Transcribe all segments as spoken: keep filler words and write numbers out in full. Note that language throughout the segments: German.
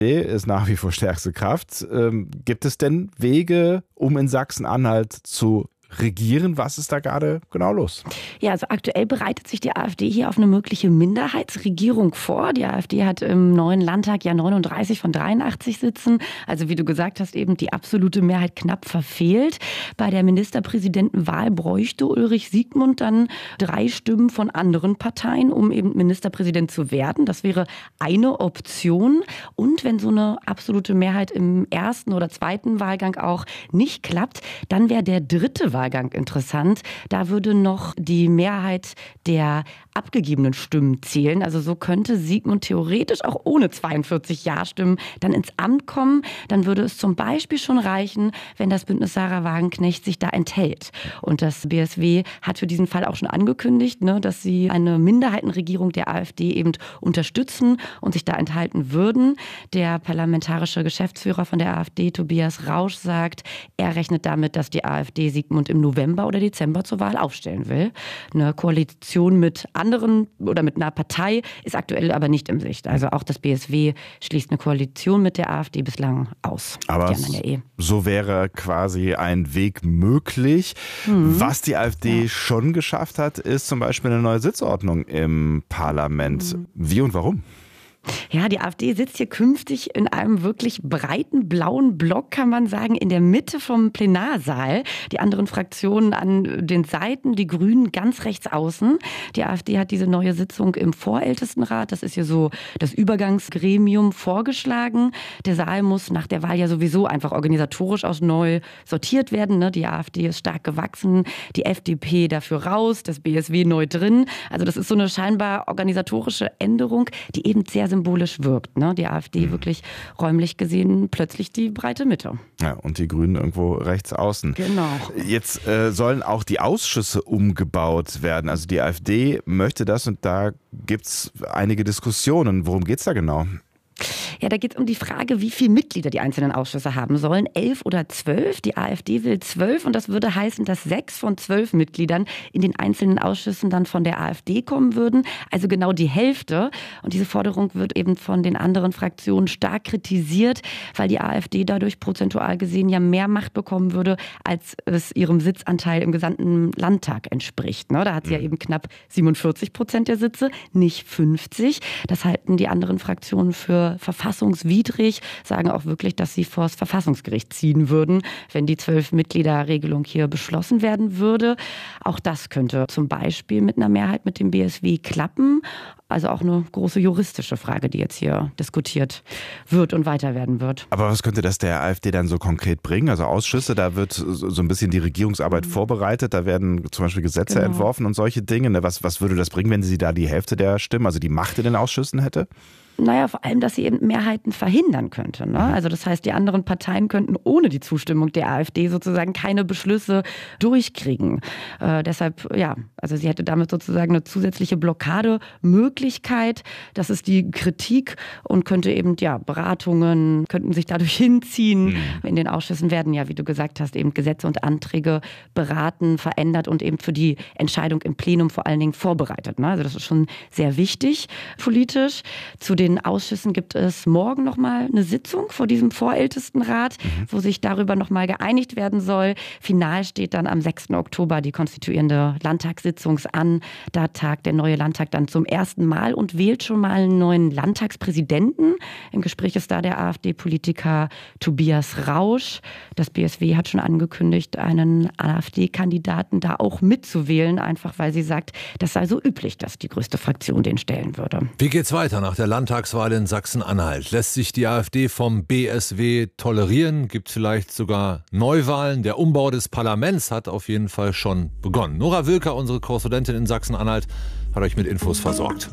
ist nach wie vor stärkste Kraft. Ähm, gibt es denn Wege, um in Sachsen-Anhalt zu regieren? Was ist da gerade genau los? Ja, also aktuell bereitet sich die AfD hier auf eine mögliche Minderheitsregierung vor. Die AfD hat im neuen Landtag ja neununddreißig von dreiundachtzig Sitzen. Also wie du gesagt hast, eben die absolute Mehrheit knapp verfehlt. Bei der Ministerpräsidentenwahl bräuchte Ulrich Siegmund dann drei Stimmen von anderen Parteien, um eben Ministerpräsident zu werden. Das wäre eine Option. Und wenn so eine absolute Mehrheit im ersten oder zweiten Wahlgang auch nicht klappt, dann wäre der dritte Wahlgang Wahlgang interessant. Da würde noch die Mehrheit der abgegebenen Stimmen zählen. Also so könnte Siegmund theoretisch auch ohne zweiundvierzig Ja-Stimmen dann ins Amt kommen. Dann würde es zum Beispiel schon reichen, wenn das Bündnis Sarah Wagenknecht sich da enthält. Und das B S W hat für diesen Fall auch schon angekündigt, ne, dass sie eine Minderheitenregierung der AfD eben unterstützen und sich da enthalten würden. Der parlamentarische Geschäftsführer von der AfD, Tobias Rausch, sagt, er rechnet damit, dass die AfD Siegmund im November oder Dezember zur Wahl aufstellen will. Eine Koalition mit anderen oder mit einer Partei ist aktuell aber nicht in Sicht. Also auch das B S W schließt eine Koalition mit der AfD bislang aus. Aber ja eh. so wäre quasi ein Weg möglich. Mhm. Was die AfD ja. schon geschafft hat, ist zum Beispiel eine neue Sitzordnung im Parlament. Mhm. Wie und warum? Ja, die AfD sitzt hier künftig in einem wirklich breiten blauen Block, kann man sagen, in der Mitte vom Plenarsaal. Die anderen Fraktionen an den Seiten, die Grünen ganz rechts außen. Die AfD hat diese neue Sitzung im Vorältestenrat, das ist ja so das Übergangsgremium, vorgeschlagen. Der Saal muss nach der Wahl ja sowieso einfach organisatorisch aus neu sortiert werden. Ne? Die AfD ist stark gewachsen, die F D P dafür raus, das B S W neu drin. Also das ist so eine scheinbar organisatorische Änderung, die eben sehr symbolisch wirkt. Ne? Die AfD mhm. wirklich räumlich gesehen plötzlich die breite Mitte. Ja, und die Grünen irgendwo rechts außen. Genau. Jetzt äh, sollen auch die Ausschüsse umgebaut werden. Also die AfD möchte das und da gibt es einige Diskussionen. Worum geht es da genau? Ja, da geht es um die Frage, wie viele Mitglieder die einzelnen Ausschüsse haben sollen. Elf oder zwölf. Die AfD will zwölf und das würde heißen, dass sechs von zwölf Mitgliedern in den einzelnen Ausschüssen dann von der AfD kommen würden. Also genau die Hälfte. Und diese Forderung wird eben von den anderen Fraktionen stark kritisiert, weil die AfD dadurch prozentual gesehen ja mehr Macht bekommen würde, als es ihrem Sitzanteil im gesamten Landtag entspricht. Da hat sie ja eben knapp siebenundvierzig Prozent der Sitze, nicht fünfzig. Das halten die anderen Fraktionen für verfassungswidrig, sagen auch wirklich, dass sie vor das Verfassungsgericht ziehen würden, wenn die Zwölf-Mitglieder-Regelung hier beschlossen werden würde. Auch das könnte zum Beispiel mit einer Mehrheit mit dem B S W klappen. Also auch eine große juristische Frage, die jetzt hier diskutiert wird und weiter werden wird. Aber was könnte das der AfD dann so konkret bringen? Also Ausschüsse, da wird so ein bisschen die Regierungsarbeit mhm. vorbereitet, da werden zum Beispiel Gesetze genau. entworfen und solche Dinge. Was, was würde das bringen, wenn sie da die Hälfte der Stimmen, also die Macht in den Ausschüssen hätte? Naja, vor allem, dass sie eben Mehrheiten verhindern könnte. Ne? Also das heißt, die anderen Parteien könnten ohne die Zustimmung der AfD sozusagen keine Beschlüsse durchkriegen. Äh, deshalb, ja, also sie hätte damit sozusagen eine zusätzliche Blockademöglichkeit. Das ist die Kritik und könnte eben, ja, Beratungen könnten sich dadurch hinziehen. Mhm. In den Ausschüssen werden ja, wie du gesagt hast, eben Gesetze und Anträge beraten, verändert und eben für die Entscheidung im Plenum vor allen Dingen vorbereitet. Ne? Also das ist schon sehr wichtig politisch. Zu den Ausschüssen gibt es morgen nochmal eine Sitzung vor diesem Vorältestenrat, mhm. wo sich darüber nochmal geeinigt werden soll. Final steht dann am sechsten Oktober die konstituierende Landtagssitzung an. Da tagt der neue Landtag dann zum ersten Mal und wählt schon mal einen neuen Landtagspräsidenten. Im Gespräch ist da der AfD-Politiker Tobias Rausch. Das B S W hat schon angekündigt, einen AfD-Kandidaten da auch mitzuwählen, einfach weil sie sagt, das sei so üblich, dass die größte Fraktion den stellen würde. Wie geht's weiter nach der Landtagswahl in Sachsen-Anhalt? Lässt sich die AfD vom B S W tolerieren? Gibt es vielleicht sogar Neuwahlen? Der Umbau des Parlaments hat auf jeden Fall schon begonnen. Nora Wilker, unsere Korrespondentin in Sachsen-Anhalt, hat euch mit Infos versorgt.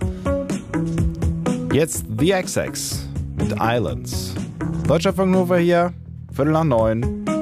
Jetzt The X X mit Islands. Deutschlandfunk Nova hier, Viertel nach neun.